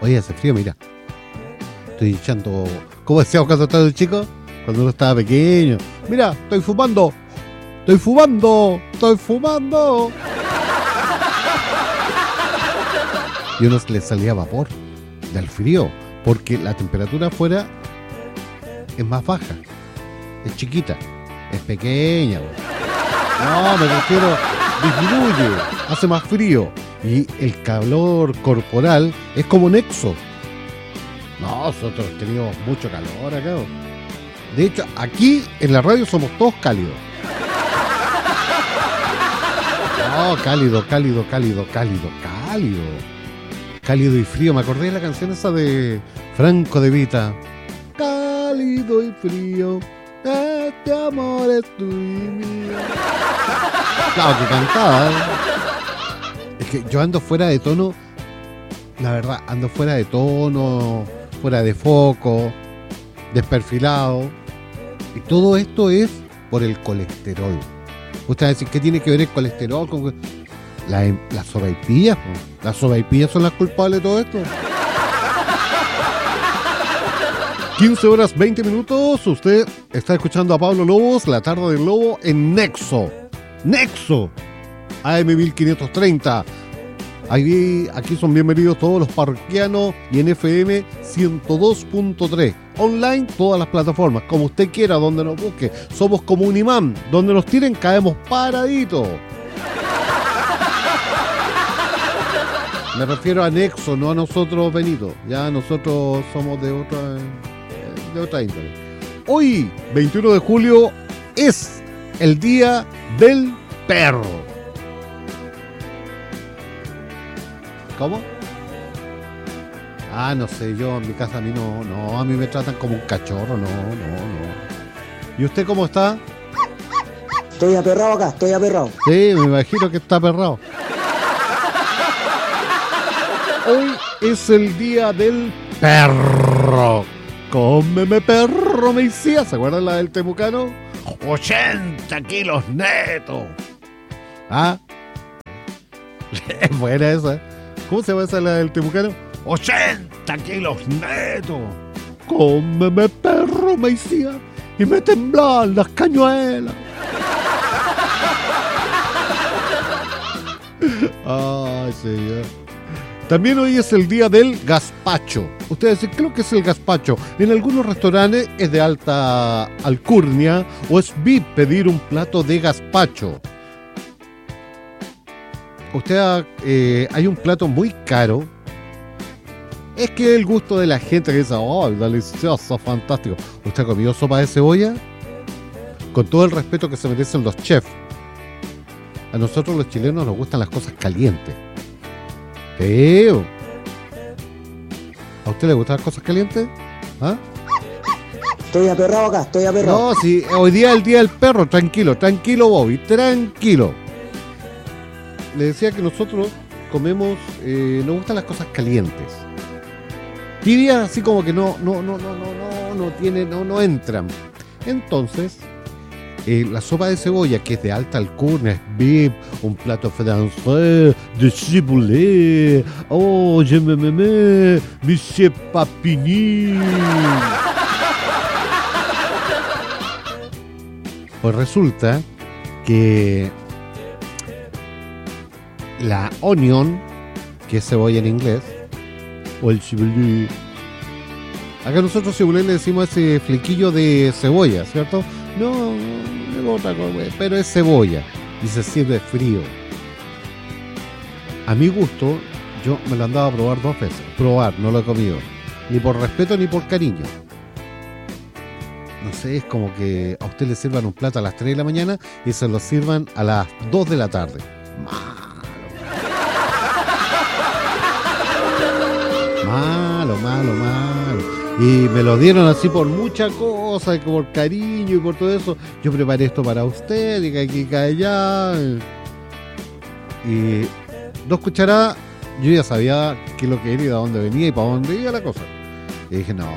Oye, hace frío, mira. Estoy echando... ¿Cómo decíamos cuando estaba el chico? Cuando uno estaba pequeño. Mira, estoy fumando. Estoy fumando. Estoy fumando. Y a uno le salía vapor del frío. Porque la temperatura afuera es más baja. Es chiquita. Es pequeña. No, me refiero... Disminuye. Hace más frío. Y el calor corporal es como nexo. Nosotros tenemos mucho calor acá. De hecho, aquí en la radio somos todos cálidos. No, cálido. Cálido y frío. Me acordé de la canción esa de Franco De Vita. Cálido y frío. Este amor es tuyo y mío. Claro que cantaba. Es que yo ando fuera de tono. La verdad, ando fuera de tono, fuera de foco, desperfilado. Y todo esto es por el colesterol. Usted va a decir, ¿qué tiene que ver el colesterol con las sopaipillas? ¿Las sopaipillas son las culpables de todo esto? 15 horas 20 minutos. Usted está escuchando a Pablo Lobos, La Tarde del Lobo, en Nexo. Nexo. AM 1530. Aquí son bienvenidos todos los parroquianos y en FM 102.3. Online, todas las plataformas, como usted quiera, donde nos busque. Somos como un imán. Donde nos tiren, caemos paradito. Me refiero a Nexo, no a nosotros, Benito. Ya nosotros somos de otra índole. Hoy, 21 de julio, es el Día del Perro. ¿Cómo? No sé, yo en mi casa a mí no, a mí me tratan como un cachorro, no. ¿Y usted cómo está? Estoy aperrado acá, estoy aperrado. Sí, me imagino que está aperrado. Hoy es el Día del Perro. Cómeme perro, me decía. ¿Se acuerdan la del temucano? 80 kilos netos. Es buena esa. ¿Cómo se llama esa la del temucano? 80 kilos netos. Cómeme perro, me decía. Y me temblaban las cañuelas. Ay, señor. También hoy es el día del gazpacho. Ustedes dicen, ¿qué es lo que es el gazpacho? En algunos restaurantes es de alta alcurnia o es VIP pedir un plato de gazpacho. Hay un plato muy caro. Es que el gusto de la gente que dice, oh, delicioso, fantástico. ¿Usted ha comido sopa de cebolla? Con todo el respeto que se merecen los chefs. A nosotros los chilenos nos gustan las cosas calientes. Feo. ¿A usted le gustan las cosas calientes? Estoy aperrado acá, estoy aperrado. No, sí, hoy día es el día del perro. Tranquilo, Bobby, tranquilo. Le decía que nosotros comemos, nos gustan las cosas calientes. Tibias así como que no entran. Entonces, la sopa de cebolla, que es de alta alcurnia, es VIP, un plato francés, de ciboulé, oh, je me, monsieur Papini. Pues resulta que la onion, que es cebolla en inglés, o el ciboulé. Acá nosotros ciboulé le decimos ese flequillo de cebolla, ¿cierto? No, es otra cosa, pero es cebolla y se sirve frío. A mi gusto, yo me lo andaba a probar 2 veces. No lo he comido. Ni por respeto ni por cariño. No sé, es como que a usted le sirvan un plato a las 3 de la mañana y se lo sirvan a las 2 de la tarde. Malo. Y me lo dieron así por mucha cosa, por cariño y por todo eso. Yo preparé esto para usted, y que aquí, que allá. Y 2 cucharadas, yo ya sabía qué es lo que era y de dónde venía y para dónde iba la cosa. Y dije, no,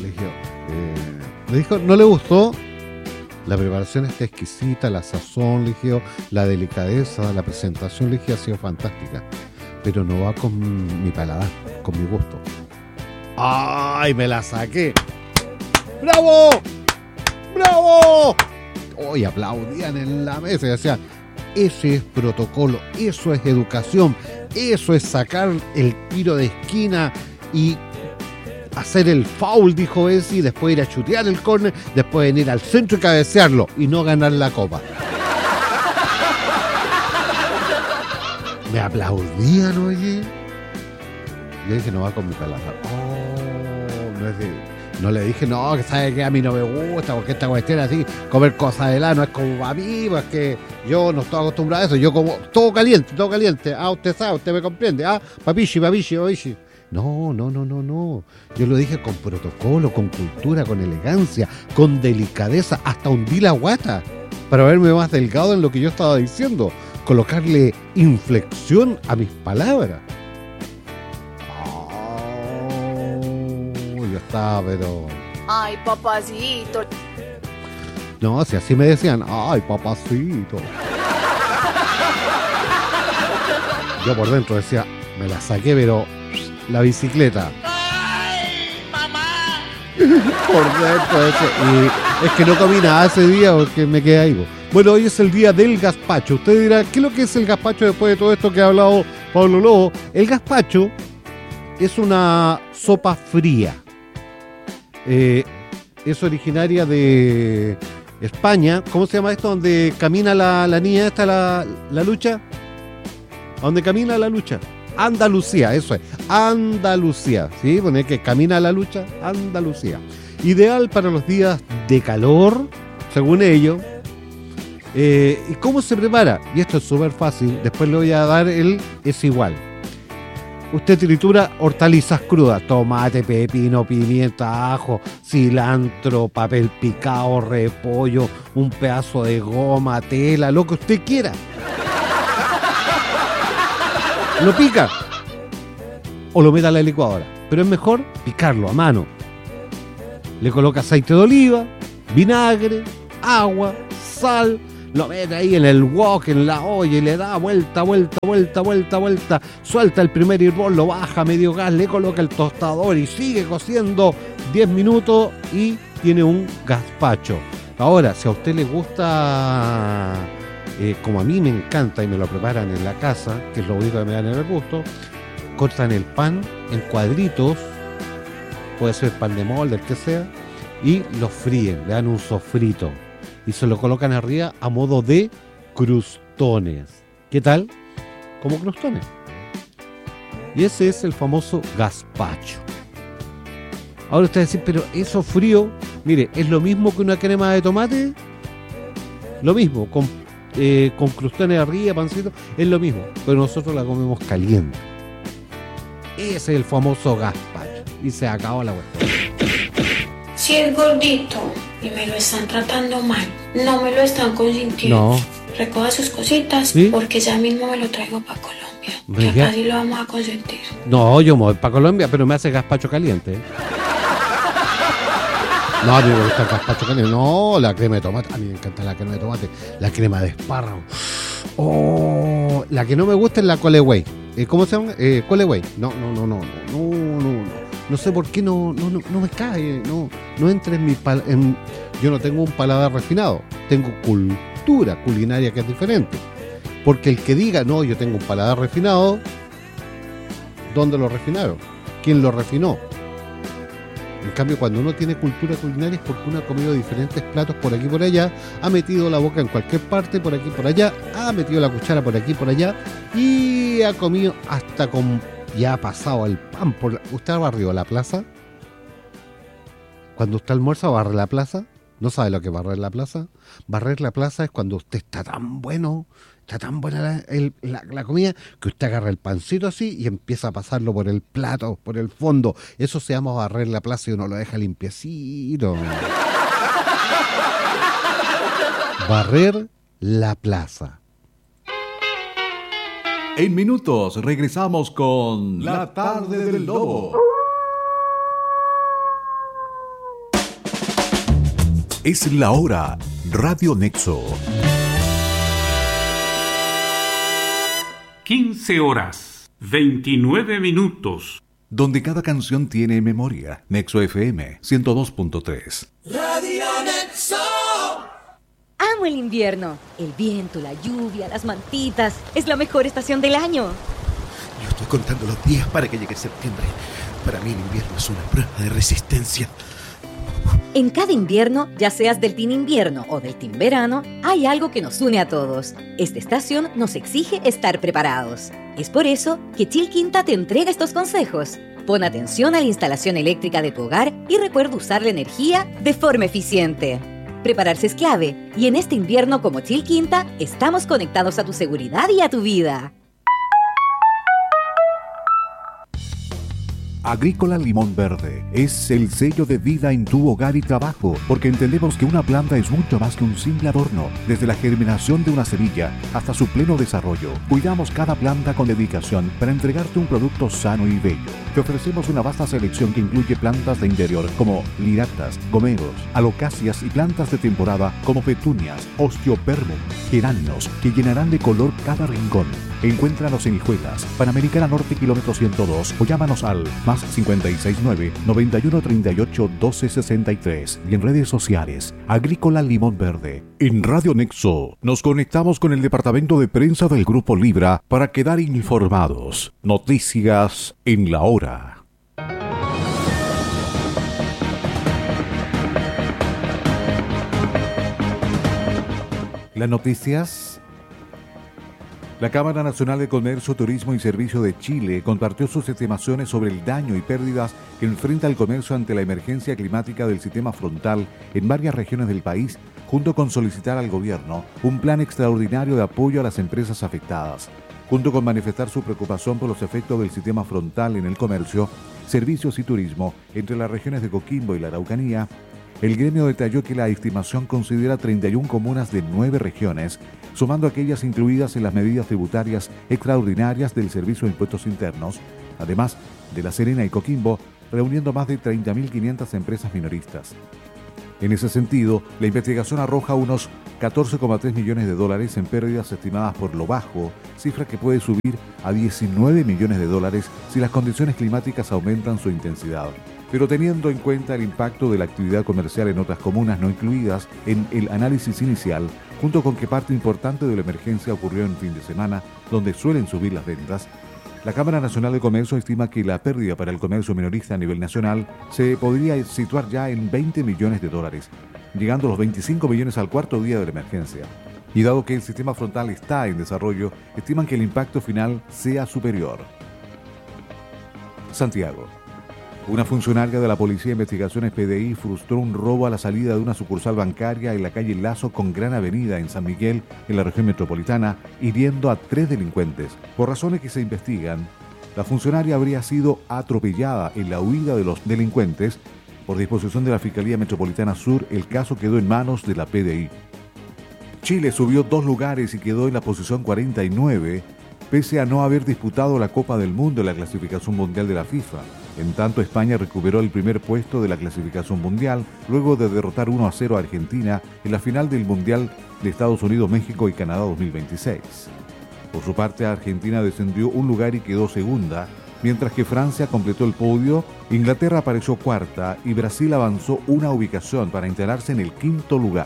le dijo, no le gustó. La preparación está exquisita, la sazón, le dije, la delicadeza, la presentación, le dije, ha sido fantástica. Pero no va con mi paladar, con mi gusto. ¡Ay, me la saqué! ¡Bravo! ¡Bravo! Hoy aplaudían en la mesa y decían, ese es protocolo, eso es educación, eso es sacar el tiro de esquina y hacer el foul, dijo Bessi, después ir a chutear el córner, después venir al centro y cabecearlo y no ganar la copa. Me aplaudían, oye. Yo dije, no va con mi palabra. Oh, no es de... No le dije, no, que sabe que a mí no me gusta, porque esta cuestión así, comer cosas de la no es como a mí, pues que yo no estoy acostumbrado a eso, yo como todo caliente. Ah, usted sabe, usted me comprende. Ah, papichi. No. Yo lo dije con protocolo, con cultura, con elegancia, con delicadeza, hasta hundí la guata para verme más delgado en lo que yo estaba diciendo, colocarle inflexión a mis palabras. Yo estaba, pero... Ay, papacito. No, si así me decían, ay, papacito. Yo por dentro decía, me la saqué, pero la bicicleta. ¡Ay, mamá! Por dentro ese. Y es que no comí nada ese día porque me quedé ahí. Bueno, hoy es el día del gazpacho. Usted dirá, ¿qué es lo que es el gazpacho después de todo esto que ha hablado Pablo Lobo? El gazpacho es una sopa fría. Es originaria de España. ¿Cómo se llama esto? Donde camina la niña esta, la lucha. Donde camina la lucha. Andalucía, eso es. Andalucía, ¿sí? Poner que camina la lucha, Andalucía. Ideal para los días de calor, según ellos. ¿Y cómo se prepara? Y esto es súper fácil. Después le voy a dar es igual. Usted tritura hortalizas crudas, tomate, pepino, pimienta, ajo, cilantro, papel picado, repollo, un pedazo de goma, tela, lo que usted quiera. Lo pica o lo mete a la licuadora, pero es mejor picarlo a mano. Le coloca aceite de oliva, vinagre, agua, sal. Lo mete ahí en el wok, en la olla y le da vuelta. Suelta el primer hervor, lo baja a medio gas, le coloca el tostador y sigue cociendo 10 minutos y tiene un gazpacho. Ahora, si a usted le gusta, como a mí me encanta y me lo preparan en la casa, que es lo único que me dan en el gusto, cortan el pan en cuadritos, puede ser pan de molde, el que sea, y lo fríen, le dan un sofrito. Y se lo colocan arriba a modo de crustones. ¿Qué tal? Como crustones. Y ese es el famoso gazpacho. Ahora usted va a decir, pero eso frío, mire, es lo mismo que una crema de tomate. Lo mismo, con crustones arriba, pancito, es lo mismo. Pero nosotros la comemos caliente. Ese es el famoso gazpacho. Y se acabó la cuestión. Si es gordito y me lo están tratando mal, no me lo están consintiendo. No. Recoja sus cositas, ¿sí? Porque ya mismo me lo traigo para Colombia. Ya casi lo vamos a consentir. No, yo me voy para Colombia, pero me hace gazpacho caliente. No, a mí me gusta el gazpacho caliente. No, la crema de tomate. A mí me encanta la crema de tomate. La crema de espárrago. Oh, la que no me gusta es la Cole Way. ¿Cómo se llama? Cole Way. No. No sé por qué no me cae, no entra en mi yo no tengo un paladar refinado, tengo cultura culinaria que es diferente. Porque el que diga, no, yo tengo un paladar refinado, ¿dónde lo refinaron? ¿Quién lo refinó? En cambio, cuando uno tiene cultura culinaria es porque uno ha comido diferentes platos por aquí y por allá, ha metido la boca en cualquier parte, por aquí y por allá, ha metido la cuchara por aquí y por allá y ha comido hasta con... Ya ha pasado el pan por... ¿Usted ha barrido la plaza? Cuando usted almuerza, barre la plaza. ¿No sabe lo que es barrer la plaza? Barrer la plaza es cuando usted está tan bueno, está tan buena la comida, que usted agarra el pancito así y empieza a pasarlo por el plato, por el fondo. Eso se llama barrer la plaza y uno lo deja limpiecito. Barrer la plaza. En minutos regresamos con La Tarde del Lobo. Es la hora. Radio Nexo. 15 horas, 29 minutos. donde cada canción tiene memoria. Nexo FM 102.3. Radio Nexo. Amo el invierno. El viento, la lluvia, las mantitas. Es la mejor estación del año. Yo estoy contando los días para que llegue septiembre. Para mí el invierno es una prueba de resistencia. En cada invierno, ya seas del team invierno o del team verano, hay algo que nos une a todos. Esta estación nos exige estar preparados. Es por eso que Chilquinta te entrega estos consejos. Pon atención a la instalación eléctrica de tu hogar y recuerda usar la energía de forma eficiente. Prepararse es clave y en este invierno como Chilquinta estamos conectados a tu seguridad y a tu vida. Agrícola Limón Verde es el sello de vida en tu hogar y trabajo, porque entendemos que una planta es mucho más que un simple adorno. Desde la germinación de una semilla hasta su pleno desarrollo, cuidamos cada planta con dedicación para entregarte un producto sano y bello. Te ofrecemos una vasta selección que incluye plantas de interior como liractas, gomeros, alocacias y plantas de temporada como petunias, osteopermum, geranios, que llenarán de color cada rincón. Encuéntranos en Hijuelas, Panamericana Norte, kilómetro 102, o llámanos al más 569-9138-1263 y en redes sociales, Agrícola Limón Verde. En Radio Nexo nos conectamos con el departamento de prensa del Grupo Libra para quedar informados. Noticias en la hora. Las noticias. La Cámara Nacional de Comercio, Turismo y Servicio de Chile compartió sus estimaciones sobre el daño y pérdidas que enfrenta el comercio ante la emergencia climática del sistema frontal en varias regiones del país, junto con solicitar al gobierno un plan extraordinario de apoyo a las empresas afectadas. Junto con manifestar su preocupación por los efectos del sistema frontal en el comercio, servicios y turismo entre las regiones de Coquimbo y la Araucanía, el gremio detalló que la estimación considera 31 comunas de 9 regiones, sumando aquellas incluidas en las medidas tributarias extraordinarias del Servicio de Impuestos Internos, además de La Serena y Coquimbo, reuniendo más de 30.500 empresas minoristas. En ese sentido, la investigación arroja unos 14,3 millones de dólares en pérdidas estimadas por lo bajo, cifra que puede subir a 19 millones de dólares si las condiciones climáticas aumentan su intensidad. Pero teniendo en cuenta el impacto de la actividad comercial en otras comunas no incluidas en el análisis inicial, junto con que parte importante de la emergencia ocurrió en fin de semana, donde suelen subir las ventas, la Cámara Nacional de Comercio estima que la pérdida para el comercio minorista a nivel nacional se podría situar ya en 20 millones de dólares, llegando a los 25 millones al cuarto día de la emergencia. Y dado que el sistema frontal está en desarrollo, estiman que el impacto final sea superior. Santiago. Una funcionaria de la Policía de Investigaciones PDI frustró un robo a la salida de una sucursal bancaria en la calle Lazo con Gran Avenida en San Miguel, en la región metropolitana, hiriendo a 3 delincuentes. Por razones que se investigan, la funcionaria habría sido atropellada en la huida de los delincuentes. Por disposición de la Fiscalía Metropolitana Sur, el caso quedó en manos de la PDI. Chile subió 2 lugares y quedó en la posición 49, pese a no haber disputado la Copa del Mundo en la clasificación mundial de la FIFA. En tanto, España recuperó el primer puesto de la clasificación mundial luego de derrotar 1-0 a Argentina en la final del Mundial de Estados Unidos, México y Canadá 2026. Por su parte, Argentina descendió un lugar y quedó segunda, mientras que Francia completó el podio, Inglaterra apareció cuarta y Brasil avanzó una ubicación para instalarse en el 5º lugar.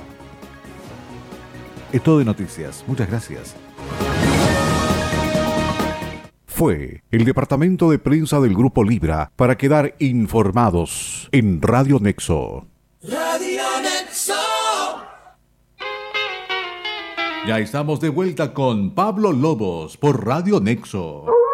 Es todo de noticias. Muchas gracias. Fue el departamento de prensa del Grupo Libra para quedar informados en Radio Nexo. Radio Nexo. Ya estamos de vuelta con Pablo Lobos por Radio Nexo.